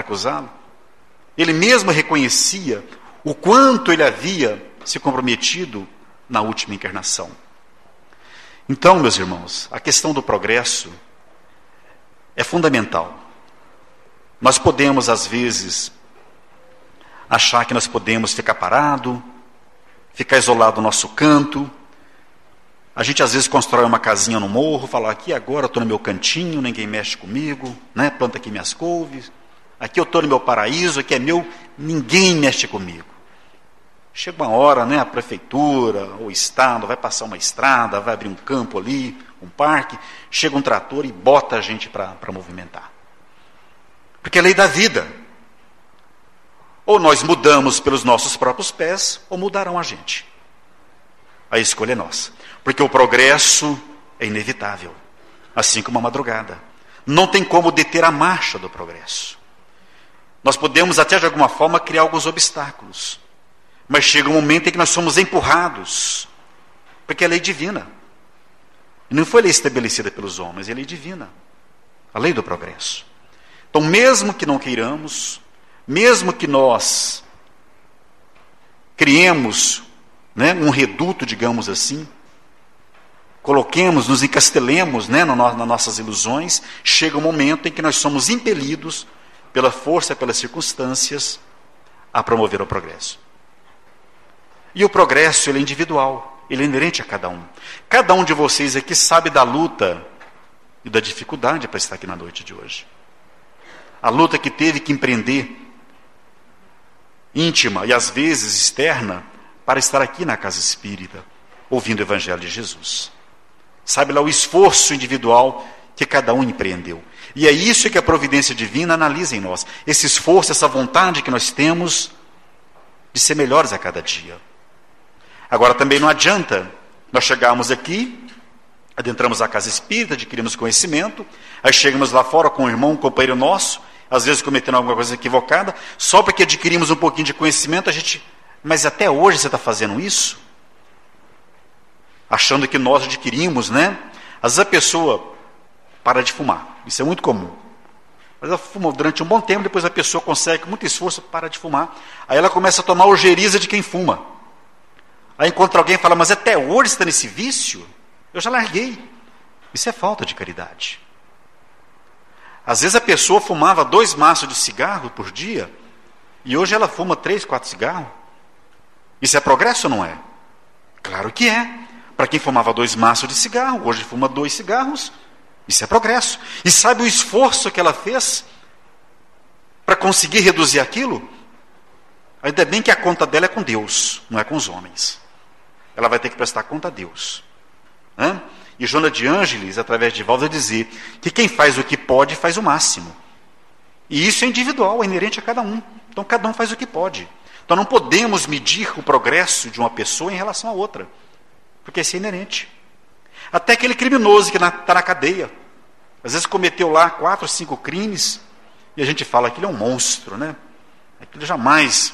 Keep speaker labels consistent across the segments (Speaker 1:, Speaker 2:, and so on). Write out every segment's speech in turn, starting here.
Speaker 1: acusá-lo. Ele mesmo reconhecia o quanto ele havia se comprometido na última encarnação. Então, meus irmãos, a questão do progresso é fundamental. Nós podemos, às vezes, achar que nós podemos ficar parado, ficar isolado no nosso canto. A gente, às vezes, constrói uma casinha no morro, fala, aqui agora eu estou no meu cantinho, ninguém mexe comigo, né? Planta aqui minhas couves, aqui eu estou no meu paraíso, aqui é meu, ninguém mexe comigo. Chega uma hora, né, a prefeitura, o Estado, vai passar uma estrada, vai abrir um campo ali, um parque, chega um trator e bota a gente para movimentar. Porque é a lei da vida. Ou nós mudamos pelos nossos próprios pés, ou mudarão a gente. A escolha é nossa. Porque o progresso é inevitável, assim como a madrugada. Não tem como deter a marcha do progresso. Nós podemos até de alguma forma criar alguns obstáculos. Mas chega um momento em que nós somos empurrados, porque é lei divina. E não foi lei estabelecida pelos homens, é lei divina. A lei do progresso. Então, mesmo que não queiramos, mesmo que nós criemos, né, um reduto, digamos assim, coloquemos, nos encastelemos, né, nas nossas ilusões, chega um momento em que nós somos impelidos pela força, pelas circunstâncias, a promover o progresso. E o progresso, ele é individual, ele é inerente a cada um. Cada um de vocês aqui sabe da luta e da dificuldade para estar aqui na noite de hoje. A luta que teve que empreender, íntima e às vezes externa, para estar aqui na casa espírita, ouvindo o Evangelho de Jesus. Sabe lá o esforço individual que cada um empreendeu. E é isso que a providência divina analisa em nós. Esse esforço, essa vontade que nós temos de ser melhores a cada dia. Agora também não adianta nós chegarmos aqui, adentramos a casa espírita, adquirimos conhecimento, aí chegamos lá fora com um irmão, um companheiro nosso, às vezes cometendo alguma coisa equivocada, só porque adquirimos um pouquinho de conhecimento, a gente, mas até hoje você está fazendo isso? Achando que nós adquirimos, né? Às vezes a pessoa para de fumar, isso é muito comum. Mas ela fuma durante um bom tempo, depois a pessoa consegue, com muito esforço, para de fumar. Aí ela começa a tomar ojeriza de quem fuma. Aí encontra alguém e fala, mas até hoje você está nesse vício? Eu já larguei. Isso é falta de caridade. Às vezes a pessoa fumava 2 maços de cigarro por dia, e hoje ela fuma 3, 4 cigarros. Isso é progresso ou não é? Claro que é. Para quem fumava 2 maços de cigarro, hoje fuma 2 cigarros. Isso é progresso. E sabe o esforço que ela fez para conseguir reduzir aquilo? Ainda bem que a conta dela é com Deus, não é com os homens. Ela vai ter que prestar conta a Deus. E Joana de Ângeles, através de Valdo, vai dizer que quem faz o que pode, faz o máximo. E isso é individual, é inerente a cada um. Então cada um faz o que pode. Então não podemos medir o progresso de uma pessoa em relação a outra, porque isso é inerente. Até aquele criminoso que está na cadeia, às vezes cometeu lá 4, 5 crimes, e a gente fala que ele é um monstro, né? Aquilo jamais...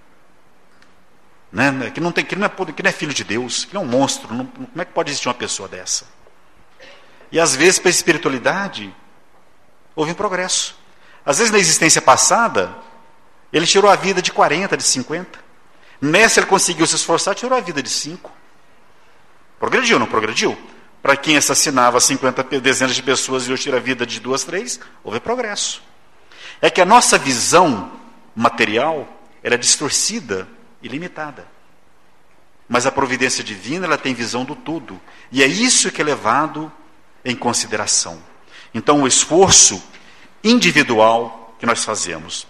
Speaker 1: Né? Que não é filho de Deus, que não é um monstro. Como é que pode existir uma pessoa dessa? E às vezes, para a espiritualidade, houve um progresso. Às vezes, na existência passada, ele tirou a vida de 40, de 50. Nessa, ele conseguiu se esforçar, tirou a vida de 5. Progrediu ou não progrediu? Para quem assassinava 50 dezenas de pessoas e hoje tira a vida de 2, 3, houve progresso. É que a nossa visão material ela é distorcida e limitada. Mas a providência divina, ela tem visão do todo. E é isso que é levado em consideração. Então, o esforço individual que nós fazemos.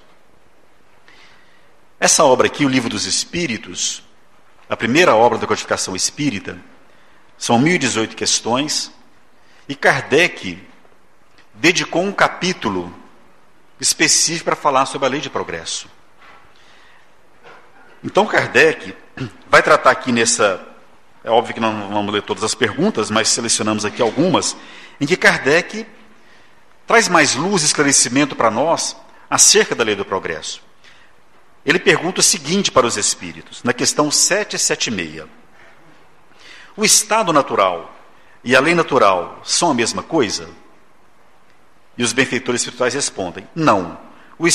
Speaker 1: Essa obra aqui, o Livro dos Espíritos, a primeira obra da codificação espírita, são 1018 questões, e Kardec dedicou um capítulo específico para falar sobre a lei de progresso. Então Kardec vai tratar aqui nessa... É óbvio que não vamos ler todas as perguntas, mas selecionamos aqui algumas, em que Kardec traz mais luz e esclarecimento para nós acerca da lei do progresso. Ele pergunta o seguinte para os espíritos, na questão 776. O estado natural e a lei natural são a mesma coisa? E os benfeitores espirituais respondem, não.